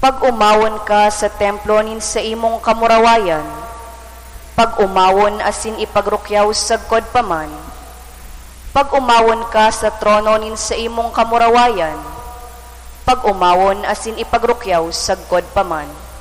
Pag umawon ka sa templo nin sa imong kamurawayan, pag umawon asin ipagrukyaw sagkod paman, pag umawon ka sa trono nin sa imong kamurawayan, pag umawon asin ipagrukyaw sagkod paman.